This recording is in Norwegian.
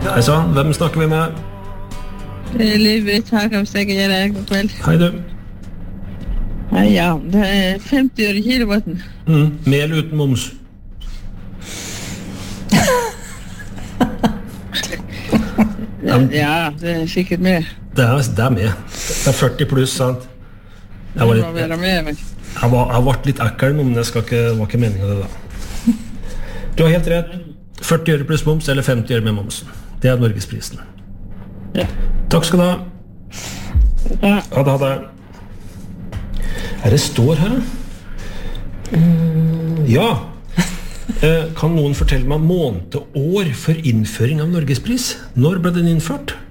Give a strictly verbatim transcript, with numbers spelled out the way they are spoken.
Hei sann, hvem snakker vi med? Livet her kan vi gjøre det, god kveld. Hei du. Hei, ja, det er femti øre kilowatten. Mm, med eller uten moms? Ja, det er sikkert med. Det er, det er med. Det er førti pluss, sant? Jeg var, Det litt, må være med, men. jeg var, jeg var litt ekkel, men det skal ikke, var ikke meningen det da. Du har helt rett. førti øre pluss moms, eller femti øre med momsen. Det er Norgesprisen. Ja. Takk skal du ha. Ja. Ha det, ha det. Er det står her? Mm, ja. Eh, kan noen fortelle meg måned og år for innføring av Norgespris? Når ble den innført?